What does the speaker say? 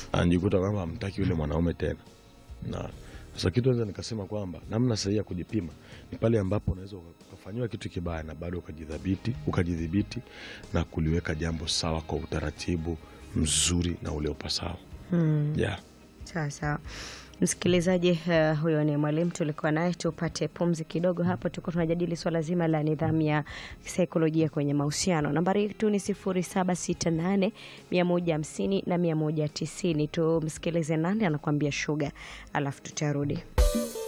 anajikuta kwamba hamtaki yule mwanaume tena. Na sasa kitu naweza nikasema kwamba namna sahihi ya kujipima ni pale ambapo unaweza ukafanywa kitu kibaya na bado ukajidhibiti na kuliweka jambo sawa kwa utaratibu mzuri na ule upasao. Yeah. Sawa. Msikilizaji, huyo ni mwalimu tulikuwa naye. Tupate pumzi kidogo hapo. Tuko tunajadili swala zima la nidhamu ya saikolojia kwenye mahusiano. Nambari yetu ni 0768 150 na 190. Tumsikilize nani anakuambia Sugar, alafu tutarudi.